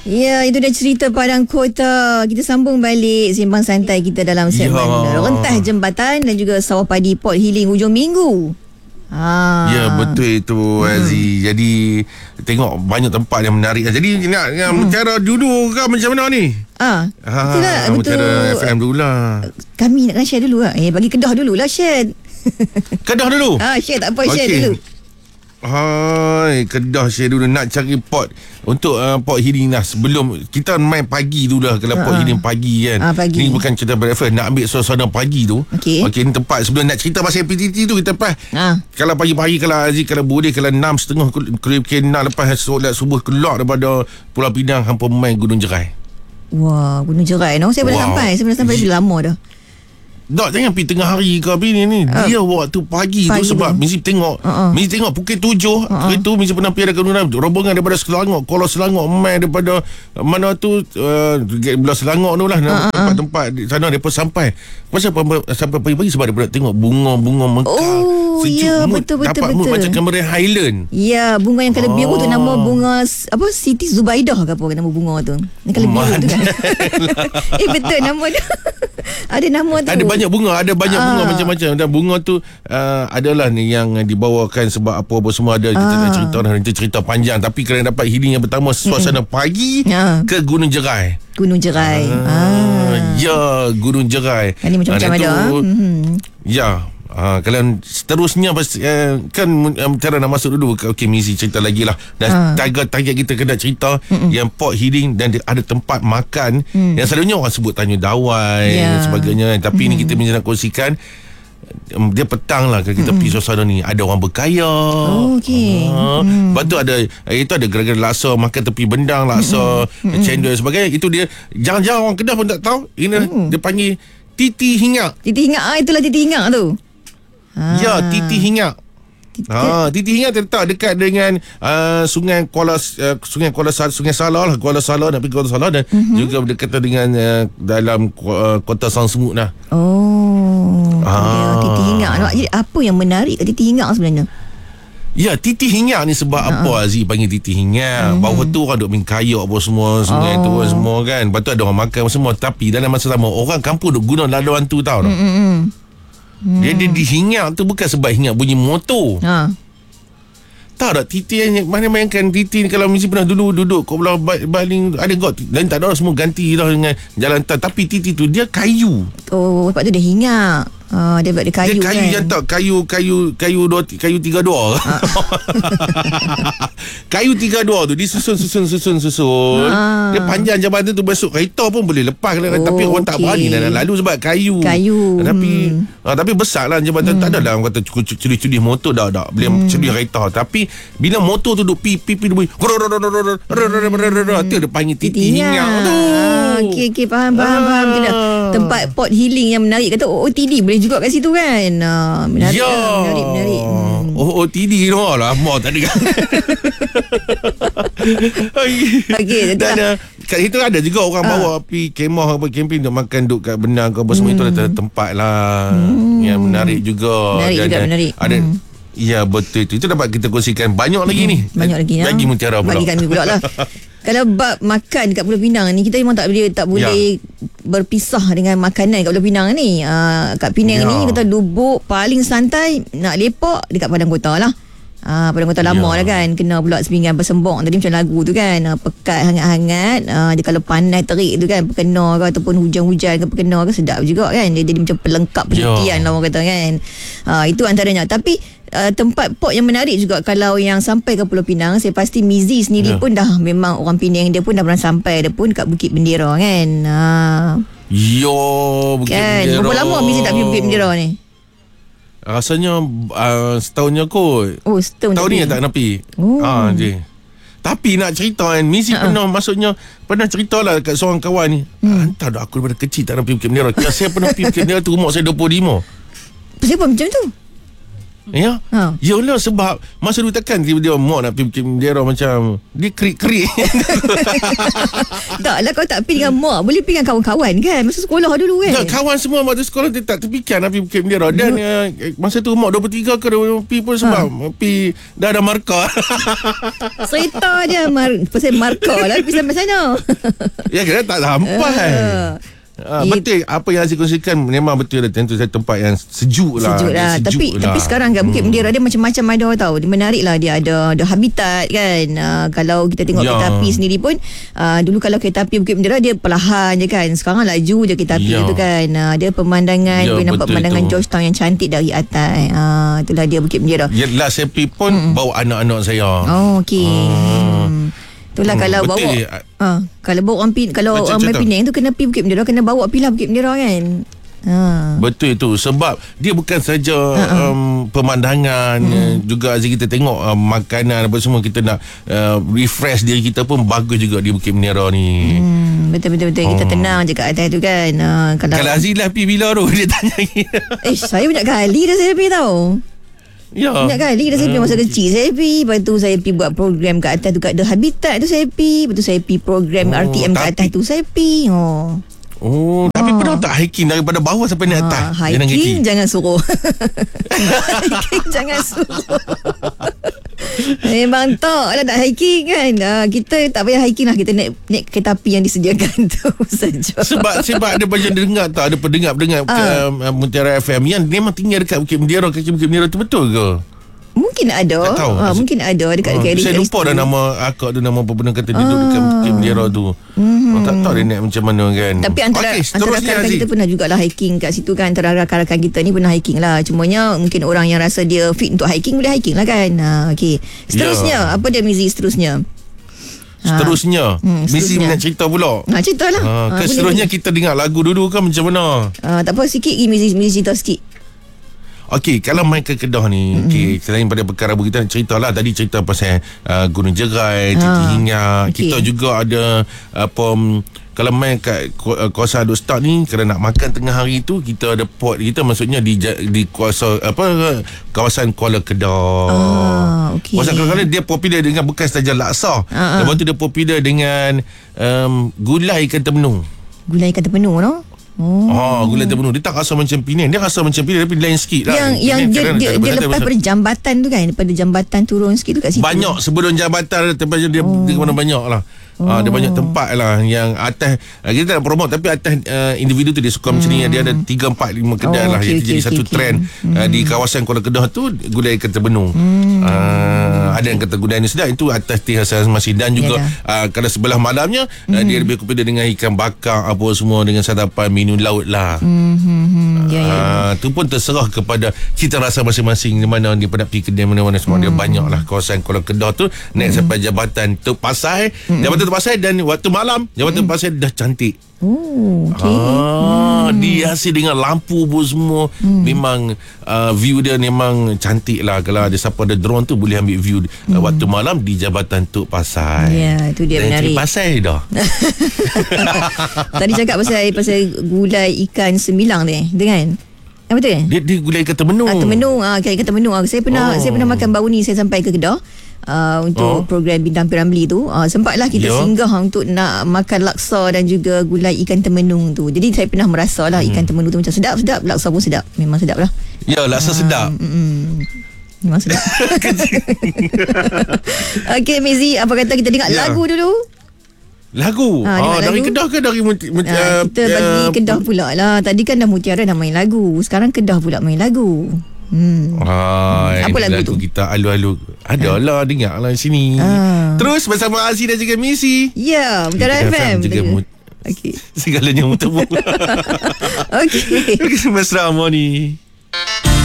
Ya, itu dah cerita Padang Kota. Kita sambung balik sembang santai kita dalam segmen rentas jembatan dan juga sawah padi Port Healing hujung minggu. Ya, betul itu, Aziz. Jadi tengok banyak tempat yang menarik. Jadi nak Mutiara dulu ke macam mana ni? Itulah, Mutiara FM dulu lah. Kami nak share dulu lah. Bagi Kedah dulu lah share. Kedah dulu? Share tak apa, share dulu. Hai, Kedah share dulu. Nak cari port untuk Port Healing lah. Sebelum kita main pagi dulu lah. Kalau Port Healing pagi kan, pagi. Ni bukan cerita breakfast. Nak ambil suasana pagi tu. Okey, ni tempat sebelum nak cerita pasal PTT tu. Kita kalau pagi-pagi, kalau Aziz, kalau boleh, kalau 6.30 lepas solat subuh, keluar daripada Pulau Pinang hampa main Gunung Jerai. Wah, Gunung Jerai no? Saya boleh sampai. Saya boleh sampai dah lama dah. Tak, jangan pergi tengah hari ke ni. Dia waktu pagi tu sebab mesti tengok pukul 7 itu mesti pernah pergi ada rombongan daripada Selangor, Kuala Selangor, main daripada mana tu belah Selangor tu lah, tempat-tempat di sana depa sampai. Pasal sampai pagi-pagi sebab daripada tengok bunga-bunga mekar. Ya, betul. Dapat mood macam Cameron Highland. Ya, bunga yang kalau biru tu nama bunga apa, Siti Zubaidah ke apa nama bunga tu. Yang kalau biru tu kan. Betul nama dia. Ada nama tu. Ada bunga macam-macam. Dan bunga tu adalah ni yang dibawakan sebab apa semua ada. Kita nak cerita panjang. Tapi kerana dapat healing yang pertama, suasana pagi ke Gunung Jerai. Ya, Gunung Jerai. Ini macam-macam ada. Ya. Kalau seterusnya kan cara nak masuk dulu. Okey, Mizi cerita lagi lah. Dan target kita kena cerita yang Port Healing dan ada tempat makan yang selalunya orang sebut Tanjung Dawai dan sebagainya. Tapi ni kita nak kongsikan dia petang lah kita pergi suasana ni. Ada orang berkaya. Lepas tu ada gara-gara laksa, makan tepi bendang, laksa cendol dan sebagainya. Itu dia jarang-jarang orang Kedah pun tak tahu. Ini dia panggil Titi Hingak. Itulah Titi Hingak tu. Ya, Titi Hingak. Titi Hingak terletak dekat dengan Sungai Salah lah. Kuala Salah, nak pergi Kuala Salah dan juga berdekatan dengan dalam kota Sangsumut lah. Titi Hingak. Jadi apa yang menarik kat Titi Hingak sebenarnya? Ya, Titi Hingak ni sebab apa Aziz panggil Titi Hingak? Bawah tu orang duk main kayak apa semua, sungai tu semua kan. Lepas tu ada orang makan semua. Tapi dalam masa sama orang kampung duk guna laluan tu tau. Dia dihingap tu bukan sebab hingap bunyi motor. Tahu tak Titi yang mana bayangkan Titi ni kalau mesti pernah dulu duduk kat belah baling ada got dan tak ada semua ganti dah dengan jalan tan. Tapi Titi tu dia kayu. Sebab tu dia hingap. Dia buat dia kayu kan. Dia kayu yang tak kayu 32. Kayu 32 tu disusun. Dia panjang jambatan tu, besok kereta pun boleh lepas tapi orang tak berani nak lalu sebab kayu. Tapi besar lah jambatan. Tak adalah orang kata curi-curi motor dah boleh curi kereta. Tapi bila motor tu duk pi bunyi tu dia panggil Titi Hingap tu. Okey, faham tidak. Tempat Port Healing yang menarik kata OOTD boleh juga kat situ kan. Menarik. OOTD no lama tak dengar. Okey, dan kat situ ada juga orang bawa pergi kemah apa camping untuk makan duk kat benang ke apa semua. Itu ada tempat lah yang menarik juga. Menarik. Ada ya, betul itu dapat kita kongsikan banyak lagi ni. Lagi Mutiara pula. Bagi kami pula lah. Kalau bab makan dekat Pulau Pinang ni, kita memang tak boleh berpisah dengan makanan dekat Pulau Pinang ni. Kat Penang ni kita duduk paling santai nak lepak dekat Padang Kota lah. Padang Kota lama lah kan. Kena pula sepinggan bersembong tadi macam lagu tu kan. Pekat hangat-hangat. Dia kalau panas terik tu kan, perkena ke ataupun hujan-hujan ke perkena ke, sedap juga kan. Dia jadi macam pelengkap perhatian lah orang kata kan. Itu antaranya. Tapi tempat port yang menarik juga kalau yang sampai ke Pulau Pinang, saya pasti Mizi sendiri pun dah memang orang Penang, dia pun dah pernah sampai, dia pun kat Bukit Bendera kan. Bukit Bendera. Berapa lama Mizi tak pergi Bukit Bendera ni? Rasanya setahunnya kot. Setahun tahun ni tak nak pergi. Tapi nak cerita kan, Mizi pernah cerita lah kat seorang kawan ni. Entah dah, aku daripada kecil tak nak pergi Bukit Bendera. Saya pernah pergi Bukit Bendera tu, umur saya 25. Siapa macam tu? Ya. Yalah, sebab masa dulu takkan dia mau nak pergi Bukit Bendera macam dia kerik-kerik. Taklah kau tak pergi dengan mak, boleh pergi dengan kawan-kawan kan masa sekolah dulu kan. Tak, kawan semua waktu sekolah dia tak terfikir nak pergi Bukit Bendera. Dan masa tu mak 23 ke 20 pun sebab pergi dah ada markah. Cerita dia pasal markah lah pergi sampai sana. Ya, kena tak sampai. Betul apa yang saya kongsikan memang betul lah. Tentu saya tempat yang sejuk lah. Tapi sekarang kan Bukit Bendera dia macam-macam ada tau. Dia menarik lah. Dia ada habitat kan. Kalau kita tengok kereta api sendiri pun dulu kalau kereta api Bukit Bendera dia perlahan je kan. Sekarang laju je kereta api tu kan. Dia pemandangan boleh nampak pemandangan Georgetown yang cantik dari atas. Itulah dia Bukit Bendera. Yelah, saya pergi pun bawa anak-anak saya. Okey. Itulah kalau betul. Kalau bawa orang main Penang tu kena pergi Bukit Bendera, kena bawa pilah Bukit Bendera kan. Betul itu. Sebab dia bukan saja pemandangan, juga kita tengok makanan apa semua, kita nak refresh diri kita pun bagus juga di Bukit Bendera ni. Betul. Kita tenang je kat atas tu kan. Kalau Azilah pergi bila tu dia tanya. Saya banyak kali dah saya pergi tau. Ya. Banyak kali dah saya pergi masa kecil saya pergi. Lepas tu saya pergi buat program kat atas tu, kat The Habitat tu saya pergi. Lepas tu saya pergi program RTM kat atas tu saya pergi. Tapi pernah tak hiking daripada bawah sampai naik atas? Hiking jangan suruh. Hiking jangan suruh. Memang tak lah nak hiking kan. Kita tak payah hiking lah. Kita naik kereta api yang disediakan tu saja. Sebab ada banyak dengar tak, ada pendengar Mutiara FM yang memang tinggal dekat Bukit Bendera, kaki Bukit Bendera tu, betul ke? Mungkin ada. Mungkin ada dekat saya lupa dah nama akak tu, nama apa benda kata duduk dekat Bukit Bendera tu. Tak tahu dia naik macam mana kan. Tapi antara rakan kita pernah jugalah hiking kat situ kan. Antara rakan-rakan kita ni pernah hiking lah. Cumanya mungkin orang yang rasa dia fit untuk hiking boleh hiking lah kan. Okey. Seterusnya apa dia Mizi seterusnya? Seterusnya Misi nak cerita pula. Ceritalah. Seterusnya kita dengar lagu dulu kan macam mana? Tak apa, sikit Mizi cerita sikit. Okey, kalau main ke Kedah ni, selain pada perkara kita nak ceritalah, tadi cerita pasal Gunung Jerai, Titi Hinyak. Kita juga ada kalau main kat kawasan Aduk Start ni, kalau nak makan tengah hari tu, kita ada pot kita, maksudnya di kawasan Kuala Kedah. Kawasan Kuala Kedah dia popular dengan bukan saja laksa. Lepas tu dia popular dengan gulai ikan termenung. Gulai ikan termenung no? Gulai terpenuh. Dia tak rasa macam Penang. Dia rasa macam Penang tapi lain sikit lah. Yang dia lepas pada jambatan tu kan. Daripada jambatan turun sikit tu kat situ. Banyak sebelum jambatan tempat dia mana banyak lah. Dia banyak tempat lah yang atas, kita tak nak promote, tapi atas individu tu dia suka macam ni. Dia ada 3, 4, 5 kedai lah yang jadi satu trend di kawasan Kuala Kedah tu, gulai ikan terpenuh. Ada yang kata gulai ni sedap, itu atas teh asal masih. Dan juga kalau sebelah malamnya dia lebih kepada dengan ikan bakar apa semua, dengan santapan minum laut lah. Tu pun terserah kepada kita rasa masing-masing, di mana dia nak pergi kedai mana-mana semua. Dia banyak lah kawasan Kuala Kedah tu. Naik sampai jabatan Tok Pasai, jabatan Tok Pasai, dan waktu malam jabatan Tok Pasai dah cantik. Dihiasi dengan lampu pun semua. Memang view dia memang cantik lah. Kalau ada siapa ada drone tu boleh ambil view waktu malam di jabatan Tok Pasai. Ya, itu dia menarik. Pasai dah. Tadi cakap pasal gulai ikan semilang ni, dengan betul kan? Dia gulai ikan termenung. Ikan termenung. Saya pernah makan baru ni. Saya sampai ke Kedah untuk program Bintang Piramli tu. Sempatlah kita singgah untuk nak makan laksa dan juga gulai ikan termenung tu. Jadi saya pernah merasa lah ikan termenung tu macam sedap. Laksa pun sedap. Memang sedap lah. Ya, laksa sedap. Memang sedap. Okey Mizi, apa kata kita dengar lagu dulu? Lagu? Dari Kedah ke dari kita bagi Kedah pula lah. Tadi kan dah Mutiara dah main lagu. Sekarang Kedah pula main lagu. Apa lagu tu? Kita alu-alu. Adalah dengar lah sini. Terus bersama Aziz dan juga Misi. Ya, Mutiara FM. Segalanya mutemu. Okey. Mesra ni.